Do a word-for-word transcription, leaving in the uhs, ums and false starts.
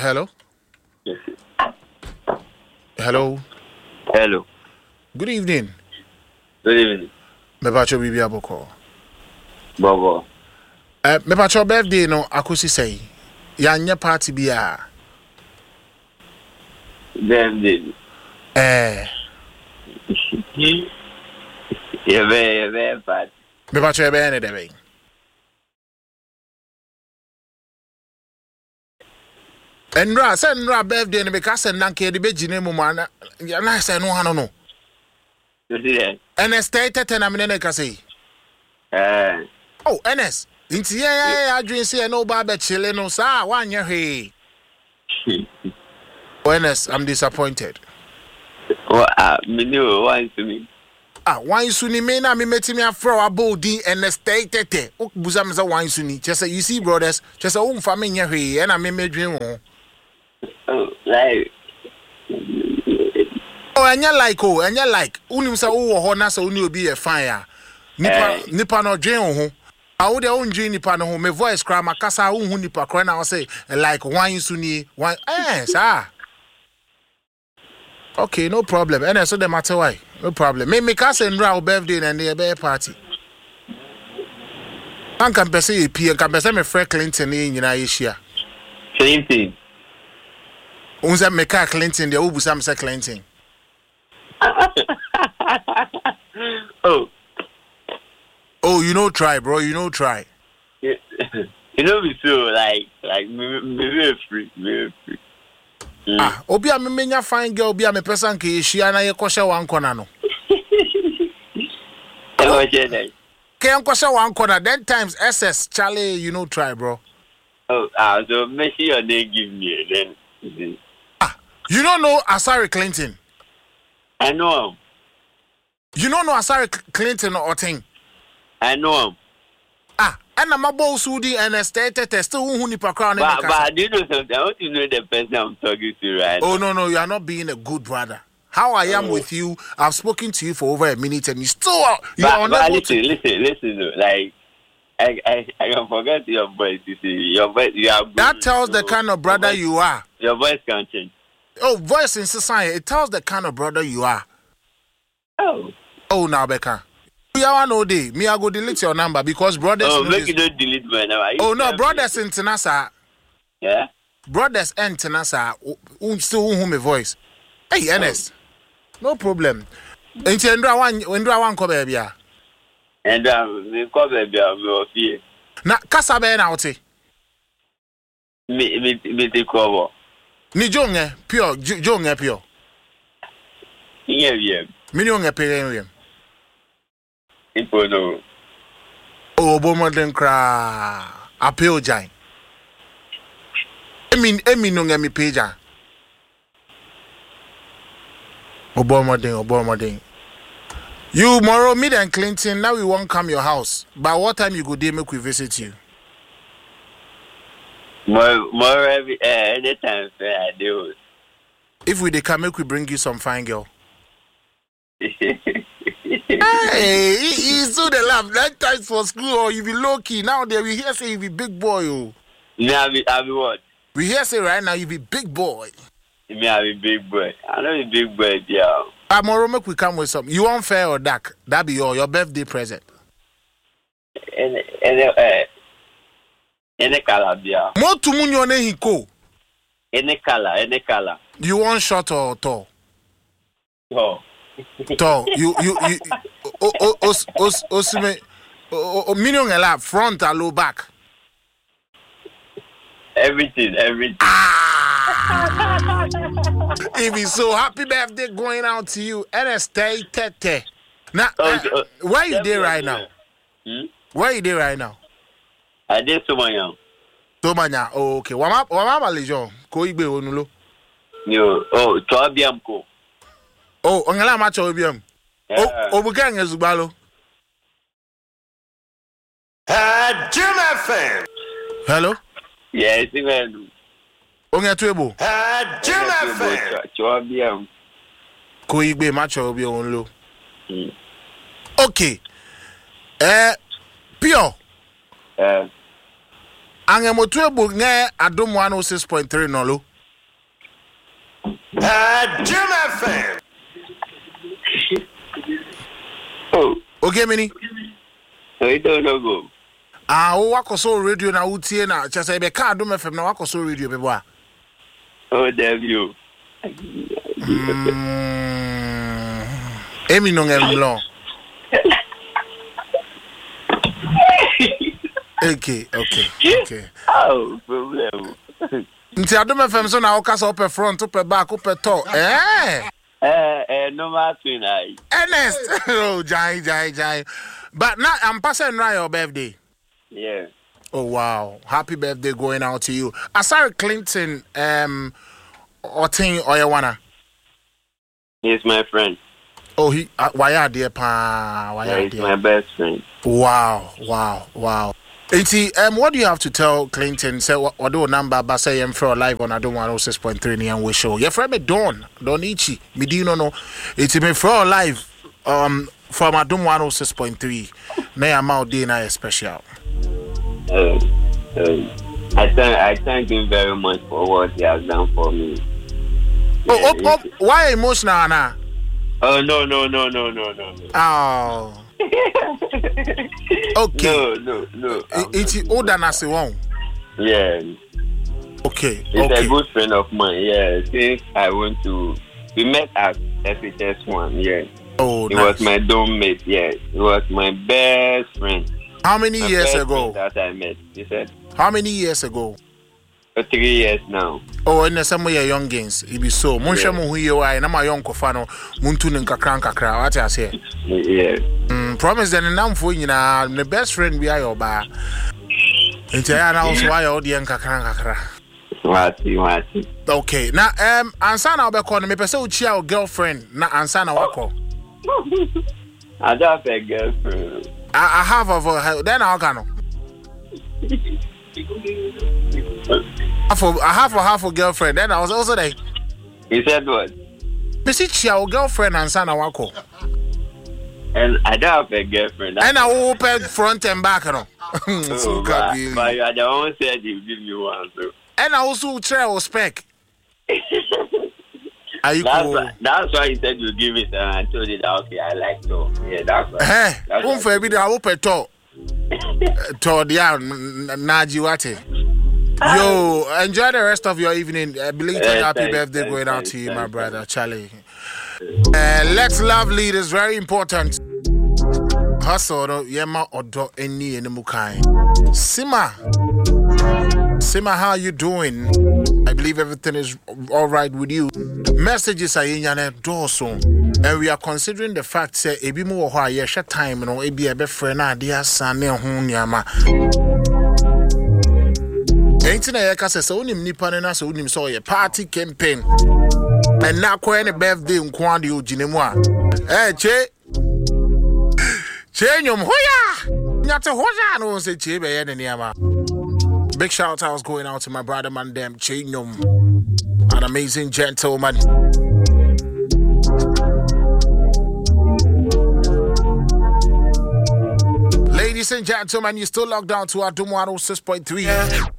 Hello. Yes. Hello. Hello. Good evening. Good evening. Me pacho bibi aboko. Bobo. Eh, me pacho birthday no akosi say. Ya nye party bia. Birthday. Eh. Yeah, very, very bad. Me pacho ebe ene debe. Enra, say enra birthday ne because say nanke de begine mu ma ya na say no hano no. You see that? N S stated na me ne ka say. Eh. Oh, N S. Inti ya ya adwin say no ba be chile no sa wanye hwe. Oh, N S, I'm disappointed. What uh, me know one to me. Ah, why suni me na me meti me afro abodi and stay tete. O buza me say why suni. Just say you see brothers, just say o mfa me nya hwe e na me medwen wo. Oh, like Oh, anya like oh, anya like. Unim say wo ho na say uni obi e fine a. Nipa nipa no dwen wo ho. A wo de o ndwen nipa no ho, me voice cry makasa wo hu nipa cry na wo say like why suni, why eh sir. Okay, no problem. And so the matter why? No problem. Me me case nra birthday and the birthday party. An kan pese e pie kan pese me Fred Clinton ni nyina yeshia. Clinton. Unza me ka Clinton de obusa me say Clinton. Oh. Oh, you know try, bro. You know try. You know me so like like me me very free, very free. Mm. Ah, obi a me menya fine girl obi a me person ke yeshia na ye kwhye wan kona no. E wo je dai. Ke en kwhye wan kona then times S S Charlie, you know try, bro. Oh, ah, so make sure your name give me then. Ah, you don't know Asari Clinton. I know him. You don't know Asari Clinton or thing. I know him. Ah, and I'm about Sudi and a state test who nipa crown. But, but do you know something? I want to know the person I'm talking to right Oh, now. no, no, you are not being a good brother. How I am oh. with you, I've spoken to you for over a minute and you still are, you but, are but unable listen, to... listen, listen, listen, like, I, I, I can forget your voice, you see, your voice, you are good, That tells so the kind of brother voice, you are. Your voice can change. Oh, voice in society, it tells the kind of brother you are. Oh. Oh, now, Becca. We are no day. Me, I go delete your number because brothers. Oh, make you don't delete my number. Oh no, brothers in Tenasa. Yeah. Brothers in Tenasa. Um, still who me voice. Hey, Ernest. Oh. No problem. Enti Ndra wan Ndra wan ko baby a. Ndra me ko baby a me ofie. Na kasa be na wote. Me me me te ko bo. Ni jonge pure jonge pure. Inye wiem. Me ni onge pere wiem. Ipo no. Oh, bomoden kra. Apeo jai. Emi emi no ngemi peja. Obomoden, Obomoden. You Moro Mid and Clinton, now we won't come your house. By what time you go there make we visit you? More more every uh, anytime I do. If we they come make we bring you some fine girl. Hey, he's do the laugh. That time for school or you be low key. Now there we hear say you be big boy. Oh. Me I be I be what? We hear say right now you be big boy. Me I be big boy. I know you big boy, yeah. Tomorrow make we come with some. You want fair or dark? That be your your birthday present. And and uh, any color, yeah. Mo tumunyo ne hiko. Any color, any color. You want short or tall? Oh. Tall. You you you. O o os os osime. O million a lap front or low back. Everything, everything. Ah! If he's so happy birthday going out to you, and I stay tete. Now, uh, uh, where you there right now? Hmm? Where you there right now? I did so many. Tomanya, oh, okay. Wama wama lejo. Ko igbe onulo. Yo, oh, chobiam ko. Oh, ongala ma chobiam. Oh, obuka ngezubalo. Uh, Jim F M. Hello? Yes, man. Onge tuebo. Uh, Jim F M. Chobiam. Ko igbe ma chobiam onlo. Okay. Eh, Pio. Eh. Ange motuebo nge Adom one oh six point three nolo. Uh, Jim F M. Oh, Okay, mini. I don't know. Go. Ah, o wako so radio na utie na cha say be ka Adom F M na wako so radio be boa. Oh, W. Mm. Emi no ngemlo. Okay, okay, okay. Oh, problem. Nti Adom F M so na okasa up front, up back, up top. Eh. Eh, eh, no matter I. Ernest. Oh, jai jai jai. But now I'm passing right your birthday. Yeah. Oh wow. Happy birthday going out to you. Asari Clinton um Otin Oyewana. He's my friend. Oh, he uh, why are there pa why Yeah, are he's there? my best friend. Wow, wow, wow. Eti, um, what do you have to tell Clinton? Say what do number but say I'm for live on Adom one oh six point three ni we show. Your friend me Don, Don Ichi. Me do no no. It's me for live um from Adom one oh six point three. Na am out day na special. Uh, uh, I thank I thank him very much for what he has done for me. Oh, Yeah, oh, oh, why emotional na? Oh no no no no no no no. Oh. Okay. No no no. It's older than say one. Yeah. Okay. He's Okay. a good friend of mine. Yeah. Since I went to, we met at F H S one. Yeah. Oh, He nice. was my dorm mate. Yeah. He was my best friend. How many My years best ago? friend that I met. He said, How many years ago? for three years now. Oh, in the same way young gains. It be so. Munsha mu hu you are na my young kofano muntu nkakra nkakra. What I say? Yeah. Mm, promise then nam for nyina the best friend be ayo ba. Nti ya na also why all the nkakra nkakra. Wati wati. Okay. Now um ansa na obekọ no me pese uchi our girlfriend na ansa na wako. I don't have a girlfriend. I, I have of her then I can. Half of, I have a half a girlfriend. Then I was also like, He said what? me see your girlfriend and son wako. And I don't have a girlfriend. And I open front and back, no. Oh, So but, can but be. you are the one said you give me one. So. And I also try to spec. Are you That's cool? why, that's why he said you give it, and I told you that okay, I like to. Yeah, that's why. Hey, That's one why. for every day I open to. To the Naji Wate. Yo, enjoy the rest of your evening. Uh, belated Eh, happy thanks, birthday thanks, going out thanks, to you, my thanks, brother Charlie. Uh, let's love leaders, very important. Hustle, no, yema odo eni enemukai. Sima, Sima, how you doing? I believe everything is all right with you. Messages are in your doorso, and we are considering the fact that ebi mu ho aye hwe time no ebi ebe frɛ na ade asane ho nyama. Ain't na yeka se so unim nipa ne na so unim so ye party campaign. And na kwa any birthday nko ade oginemu a. Eh che. Che nyom hoya. Nyate hoya no se che be ye ne niama. Big shout out going out to my brother man them Che nyom. An amazing gentleman. Ladies and gentlemen, you still locked down to our Adom one oh six point three.